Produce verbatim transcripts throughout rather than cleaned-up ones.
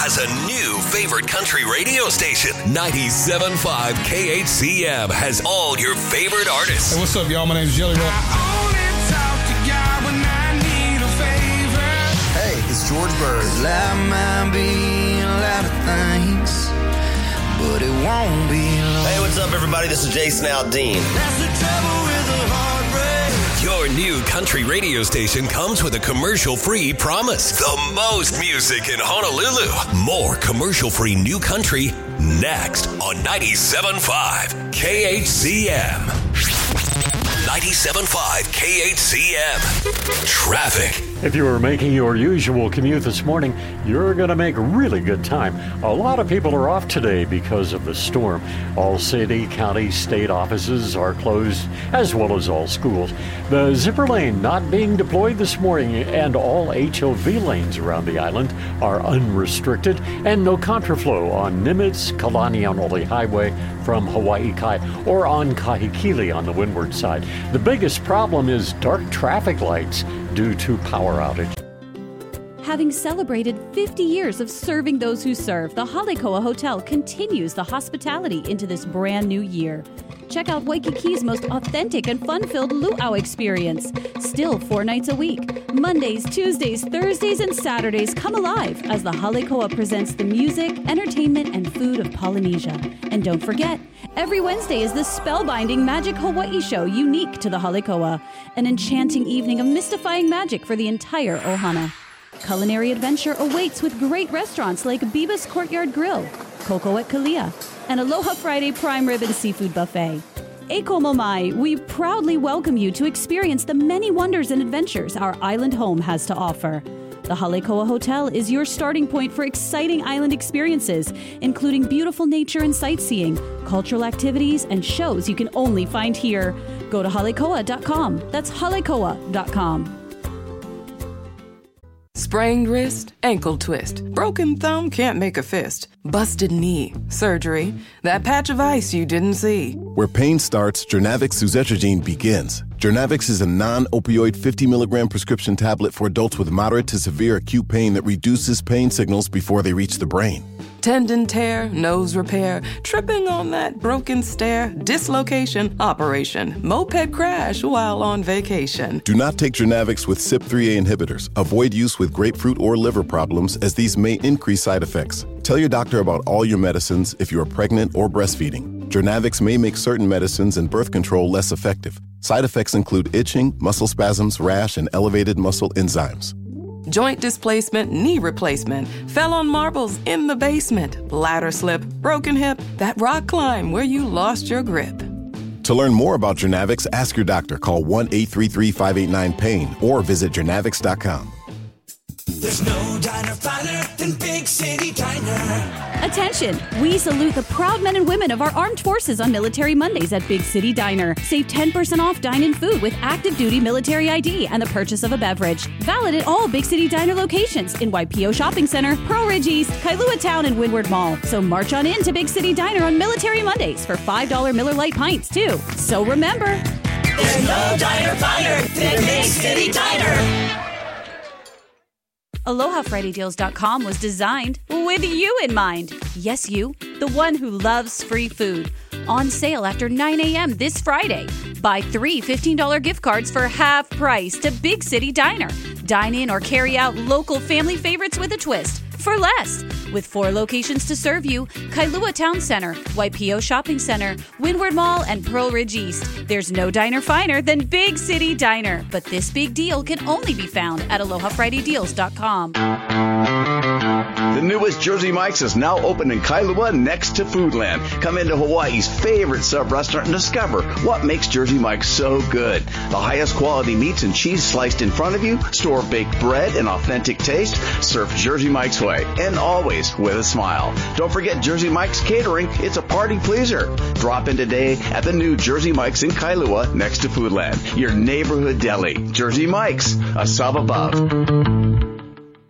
has a new favorite country radio station. ninety-seven point five K H C M has all your favorite artists. Hey, what's up, y'all? My name's Jelly Roll. Hey, it's George Bird. Life might be a lot of things, but it won't be long. Hey, what's up, everybody? This is Jason Aldean. That's the trouble with a heartbreak. Your new country radio station comes with a commercial-free promise. The most music in Honolulu. More commercial-free new country next on ninety-seven point five K H C M. ninety-seven point five K H C M. Traffic. If you were making your usual commute this morning, you're going to make really good time. A lot of people are off today because of the storm. All city, county, state offices are closed, as well as all schools. The zipper lane not being deployed this morning, and all H O V lanes around the island are unrestricted, and no contraflow on Nimitz Kalanianoli Highway from Hawaii Kai or on Kahikili on the windward side. The biggest problem is dark traffic lights due to power outage. Having celebrated fifty years of serving those who serve, the Halekoa Hotel continues the hospitality into this brand new year. Check out Waikiki's most authentic and fun-filled luau experience. Still four nights a week. Mondays, Tuesdays, Thursdays, and Saturdays come alive as the Halekoa presents the music, entertainment, and food of Polynesia. And don't forget, every Wednesday is the spellbinding Magic Hawaii show unique to the Halekoa, an enchanting evening of mystifying magic for the entire ohana. Culinary adventure awaits with great restaurants like Biba's Courtyard Grill, Coco at Kalia, and Aloha Friday Prime Rib and Seafood Buffet. Eiko Mai, we proudly welcome you to experience the many wonders and adventures our island home has to offer. The Halekoa Hotel is your starting point for exciting island experiences, including beautiful nature and sightseeing, cultural activities, and shows you can only find here. Go to halekoa dot com. That's halekoa dot com. Sprained wrist, ankle twist, broken thumb, can't make a fist, busted knee, surgery, that patch of ice you didn't see. Where pain starts, Jernavix suzetrigine begins. Jernavix is a non-opioid fifty milligram prescription tablet for adults with moderate to severe acute pain that reduces pain signals before they reach the brain. Tendon tear, nose repair, tripping on that broken stair, dislocation, operation, moped crash while on vacation. Do not take Jernavix with C Y P three A inhibitors. Avoid use with grapefruit or liver problems, as these may increase side effects. Tell your doctor about all your medicines if you are pregnant or breastfeeding. Jernavix may make certain medicines and birth control less effective. Side effects include itching, muscle spasms, rash, and elevated muscle enzymes. Joint displacement, knee replacement, fell on marbles in the basement, ladder slip, broken hip, that rock climb where you lost your grip. To learn more about Jernavix, ask your doctor. Call one eight three three, five eight nine, pain or visit jernavix dot com. There's no diner finer than Big City Diner. Attention! We salute the proud men and women of our armed forces on Military Mondays at Big City Diner. Save ten percent off dine-in food with active duty military I D and the purchase of a beverage. Valid at all Big City Diner locations in Waipio Shopping Center, Pearl Ridge East, Kailua Town, and Windward Mall. So march on in to Big City Diner on Military Mondays for five dollars Miller Lite pints, too. So remember, there's no diner finer than Big City Diner. Aloha Friday Deals dot com was designed with you in mind. Yes, you, the one who loves free food. On sale after nine a.m. this Friday. Buy three fifteen dollars gift cards for half price to Big City Diner. Dine in or carry out local family favorites with a twist for less. With four locations to serve you, Kailua Town Center, Waipio Shopping Center, Windward Mall, and Pearl Ridge East. There's no diner finer than Big City Diner, but this big deal can only be found at Aloha Friday Deals dot com. The newest Jersey Mike's is now open in Kailua next to Foodland. Come into Hawaii's favorite sub-restaurant and discover what makes Jersey Mike's so good. The highest quality meats and cheese sliced in front of you, store-baked bread and authentic taste, served Jersey Mike's way, and always with a smile. Don't forget Jersey Mike's Catering. It's a party pleaser. Drop in today at the new Jersey Mike's in Kailua next to Foodland. Your neighborhood deli. Jersey Mike's, a sub above.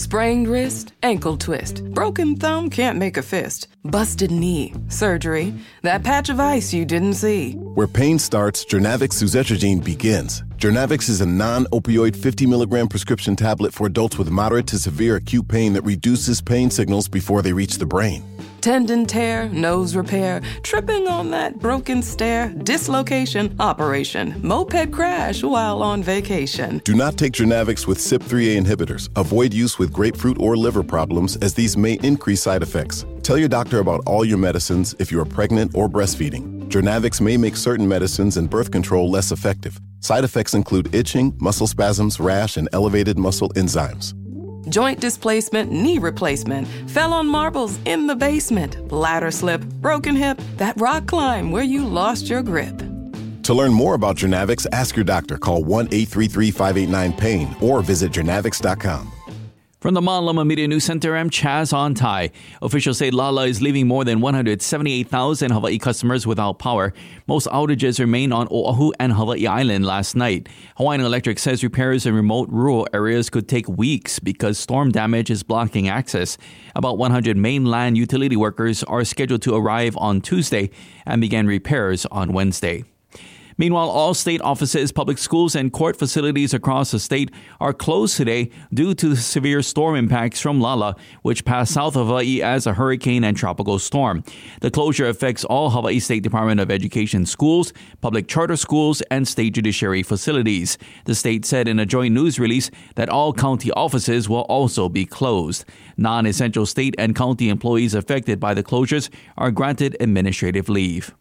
Sprained wrist, ankle twist. Broken thumb can't make a fist. Busted knee, surgery. That patch of ice you didn't see. Where pain starts, Journavx suzetrigine begins. Journavx is a non-opioid fifty milligram prescription tablet for adults with moderate to severe acute pain that reduces pain signals before they reach the brain. Tendon tear, nose repair, tripping on that broken stair, dislocation, operation, moped crash while on vacation. Do not take Journavx with C Y P three A inhibitors. Avoid use with grapefruit or liver problems as these may increase side effects. Tell your doctor about all your medicines if you are pregnant or breastfeeding. Journavx may make certain medicines and birth control less effective. Side effects include itching, muscle spasms, rash, and elevated muscle enzymes. Joint displacement, knee replacement, fell on marbles in the basement, ladder slip, broken hip, that rock climb where you lost your grip. To learn more about Journavx, ask your doctor. Call one eight three three, five eight nine, pain or visit journavx dot com. From the Manlama Media News Center, I'm Chaz Ontai. Officials say Lala is leaving more than one hundred seventy-eight thousand Hawaii customers without power. Most outages remained on Oahu and Hawaii Island last night. Hawaiian Electric says repairs in remote rural areas could take weeks because storm damage is blocking access. About one hundred mainland utility workers are scheduled to arrive on Tuesday and begin repairs on Wednesday. Meanwhile, all state offices, public schools, and court facilities across the state are closed today due to severe storm impacts from Lala, which passed south of Hawaii as a hurricane and tropical storm. The closure affects all Hawaii State Department of Education schools, public charter schools, and state judiciary facilities. The state said in a joint news release that all county offices will also be closed. Non-essential state and county employees affected by the closures are granted administrative leave.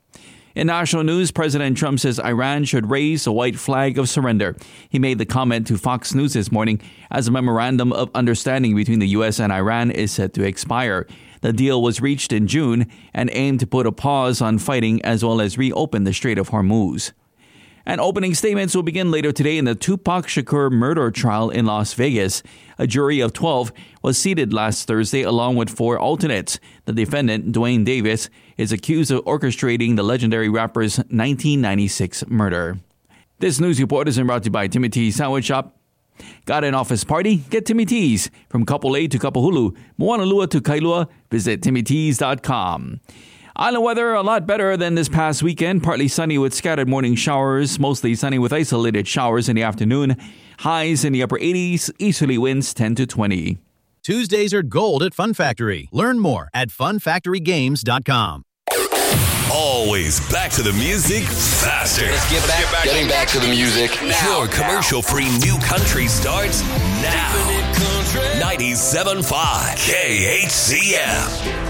In national news, President Trump says Iran should raise a white flag of surrender. He made the comment to Fox News this morning as a memorandum of understanding between the U S and Iran is set to expire. The deal was reached in June and aimed to put a pause on fighting as well as reopen the Strait of Hormuz. And opening statements will begin later today in the Tupac Shakur murder trial in Las Vegas. A jury of twelve was seated last Thursday along with four alternates. The defendant, Dwayne Davis, is accused of orchestrating the legendary rapper's nineteen ninety-six murder. This news report is brought to you by Timmy T's Sandwich Shop. Got an office party? Get Timmy T's. From Kapolei to Kapahulu, Moanalua to Kailua, visit timmy tees dot com. Island weather a lot better than this past weekend. Partly sunny with scattered morning showers. Mostly sunny with isolated showers in the afternoon. Highs in the upper eighties. Easterly winds ten to twenty. Tuesdays are gold at Fun Factory. Learn more at fun factory games dot com. Always back to the music faster. Let's get back, get back getting back to the music now. Your commercial-free new country starts now. ninety-seven point five K H C M.